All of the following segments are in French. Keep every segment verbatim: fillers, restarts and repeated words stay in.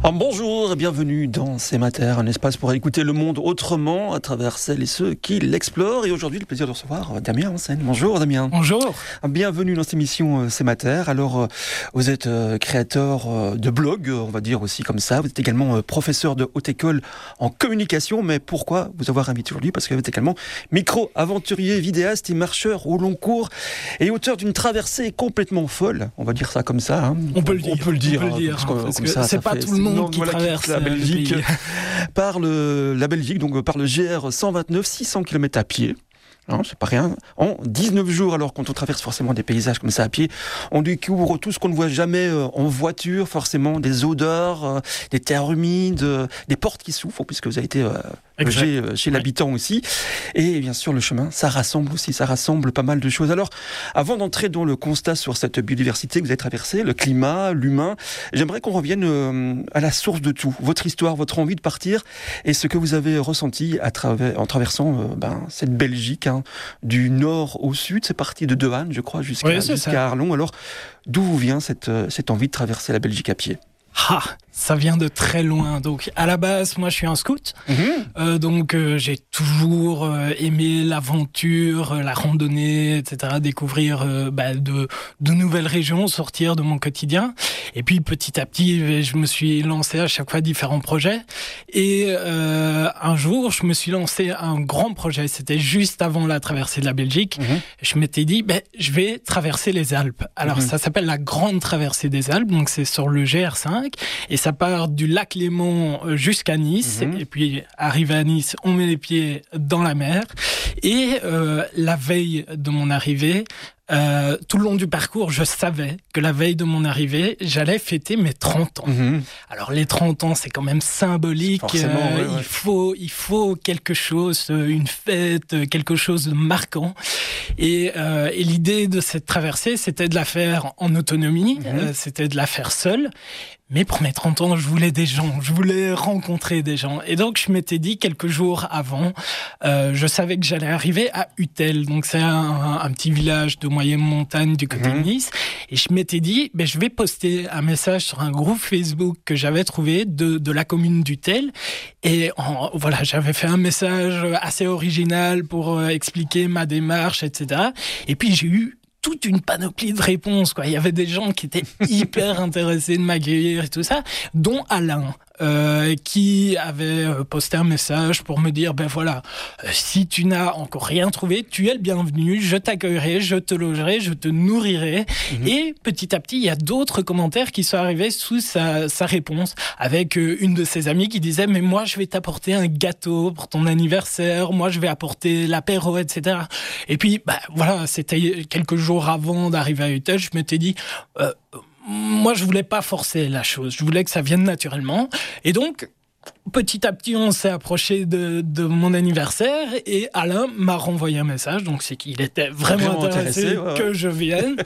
Oh, bonjour et bienvenue dans C'est ma terre, un espace pour écouter le monde autrement à travers celles et ceux qui l'explorent. Et aujourd'hui, le plaisir de recevoir Damien en scène. Bonjour Damien. Bonjour. Bienvenue dans cette émission C'est ma terre. Alors, vous êtes créateur de blog, on va dire aussi comme ça. Vous êtes également professeur de haute école en communication. Mais pourquoi vous avoir invité aujourd'hui ? Parce que vous êtes également micro-aventurier, vidéaste et marcheur au long cours et auteur d'une traversée complètement folle. On va dire ça comme ça. Hein. On peut le dire. On peut le dire. On peut le dire, parce hein, que, parce comme que ça, c'est ça pas fait, tout le monde non, qui voilà, traverse la Belgique. le pays. Par le, la Belgique, donc par le G R cent vingt-neuf, six cents kilomètres à pied. Non, c'est pas rien. En dix-neuf jours, alors quand on traverse forcément des paysages comme ça à pied, on découvre tout ce qu'on ne voit jamais en voiture, forcément des odeurs, des terres humides, des portes qui souffrent, puisque vous avez été logé chez l'habitant aussi. Et bien sûr, le chemin, ça rassemble aussi, ça rassemble pas mal de choses. Alors, avant d'entrer dans le constat sur cette biodiversité que vous avez traversée, le climat, l'humain, j'aimerais qu'on revienne à la source de tout. Votre histoire, votre envie de partir et ce que vous avez ressenti à travers, en traversant ben, cette Belgique, hein, du nord au sud, c'est parti de De Haene, je crois, jusqu'à, oui, jusqu'à Arlon. Alors, d'où vient cette, cette envie de traverser la Belgique à pied ? Ah, ça vient de très loin. Donc, à la base, moi, je suis un scout. Mmh. Euh, donc, euh, j'ai toujours euh, aimé l'aventure, euh, la randonnée, et cetera. Découvrir euh, bah, de, de nouvelles régions, sortir de mon quotidien. Et puis, petit à petit, je me suis lancé à chaque fois différents projets. Et euh, un jour, je me suis lancé un grand projet. C'était juste avant la traversée de la Belgique. Mmh. Je m'étais dit, bah, je vais traverser les Alpes. Alors, mmh. ça s'appelle la Grande Traversée des Alpes. Donc, c'est sur le G R cinq. Et ça part du lac Léman jusqu'à Nice. Mmh. Et puis, arrivé à Nice, on met les pieds dans la mer. Et euh, la veille de mon arrivée, Euh, tout le long du parcours, je savais que la veille de mon arrivée, j'allais fêter mes trente ans. Mmh. Alors les trente ans, c'est quand même symbolique. Euh, ouais, ouais. Il faut, il faut quelque chose, une fête, quelque chose de marquant. Et, euh, et l'idée de cette traversée, c'était de la faire en autonomie, mmh. euh, c'était de la faire seule. Mais pour mes trente ans, je voulais des gens, je voulais rencontrer des gens. Et donc, je m'étais dit quelques jours avant, euh, je savais que j'allais arriver à Utel. Donc, c'est un, un petit village de moyenne montagne du côté mmh. de Nice. Et je m'étais dit, ben, je vais poster un message sur un groupe Facebook que j'avais trouvé de, de la commune d'Utel. Et en, voilà, j'avais fait un message assez original pour euh, expliquer ma démarche, et cetera. Et puis, j'ai eu toute une panoplie de réponses, quoi. Il y avait des gens qui étaient hyper intéressés de m'accueillir et tout ça, dont Alain, euh, qui avait posté un message pour me dire, ben voilà, euh, si tu n'as encore rien trouvé, tu es le bienvenu, je t'accueillerai, je te logerai, je te nourrirai. Mmh. Et petit à petit, il y a d'autres commentaires qui sont arrivés sous sa, sa réponse, avec euh, une de ses amies qui disait, mais moi, je vais t'apporter un gâteau pour ton anniversaire, moi, je vais apporter l'apéro, et cetera. Et puis, ben voilà, c'était quelques jours avant d'arriver à Utel, je m'étais dit, euh, moi, je voulais pas forcer la chose. Je voulais que ça vienne naturellement. Et donc, petit à petit, on s'est approché de, de mon anniversaire et Alain m'a renvoyé un message. Donc, c'est qu'il était vraiment, vraiment intéressé, intéressé ouais, que ouais. je vienne.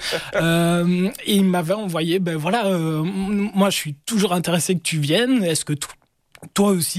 euh, et il m'avait envoyé, ben voilà, euh, moi, je suis toujours intéressé que tu viennes. Est-ce que t- toi aussi,